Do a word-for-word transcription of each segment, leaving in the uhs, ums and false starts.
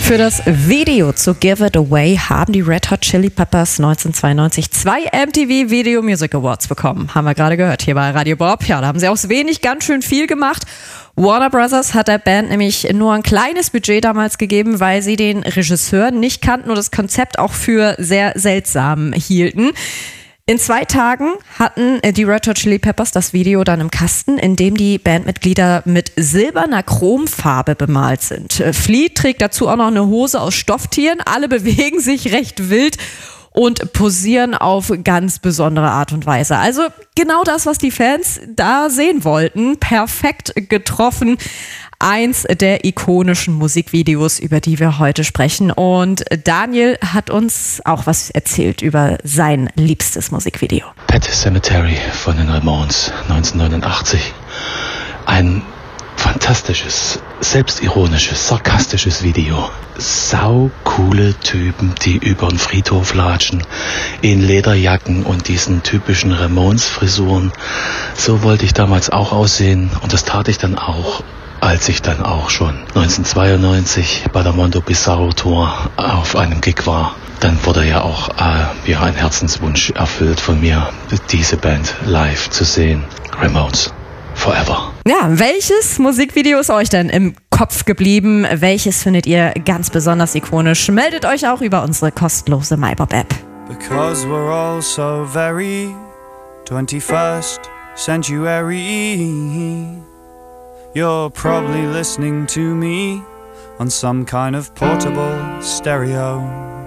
Für das Video zu Give It Away haben die Red Hot Chili Peppers neunzehnhundertzweiundneunzig zwei M T V Video Music Awards bekommen. Haben wir gerade gehört hier bei Radio Bob. Ja, da haben sie aus wenig ganz schön viel gemacht. Warner Brothers hat der Band nämlich nur ein kleines Budget damals gegeben, weil sie den Regisseur nicht kannten und das Konzept auch für sehr seltsam hielten. In zwei Tagen hatten die Red Hot Chili Peppers das Video dann im Kasten, in dem die Bandmitglieder mit silberner Chromfarbe bemalt sind. Flea trägt dazu auch noch eine Hose aus Stofftieren. Alle bewegen sich recht wild und posieren auf ganz besondere Art und Weise. Also genau das, was die Fans da sehen wollten. Perfekt getroffen. Eins der ikonischen Musikvideos, über die wir heute sprechen. Und Daniel hat uns auch was erzählt über sein liebstes Musikvideo. Pet Sematary von den Ramones neunzehnhundertneunundachtzig. Ein fantastisches, selbstironisches, sarkastisches Video. Sau coole Typen, die über den Friedhof latschen, in Lederjacken und diesen typischen Ramones-Frisuren. So wollte ich damals auch aussehen und das tat ich dann auch, als ich dann auch schon neunzehnhundertzweiundneunzig bei der Mondo Bizarro Tour auf einem Gig war. Dann wurde ja auch äh, ja, ein Herzenswunsch erfüllt von mir, diese Band live zu sehen. Ramones. Forever. Ja, welches Musikvideo ist euch denn im Kopf geblieben? Welches findet ihr ganz besonders ikonisch? Meldet euch auch über unsere kostenlose MyBob-App. Because we're all so very twenty-first century. You're probably listening to me on some kind of portable stereo.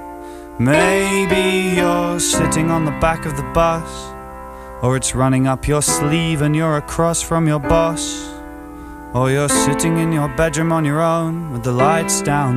Maybe you're sitting on the back of the bus, or it's running up your sleeve and you're across from your boss, or you're sitting in your bedroom on your own with the lights down.